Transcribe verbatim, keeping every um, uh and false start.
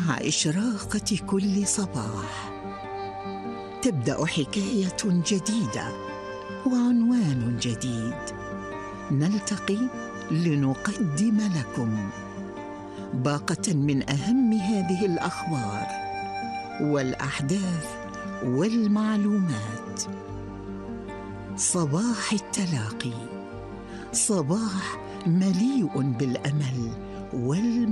مع إشراقة كل صباح تبدأ حكاية جديدة وعنوان جديد، نلتقي لنقدم لكم باقة من أهم هذه الأخبار والأحداث والمعلومات. صباح التلاقي، صباح مليء بالأمل والمعلومات.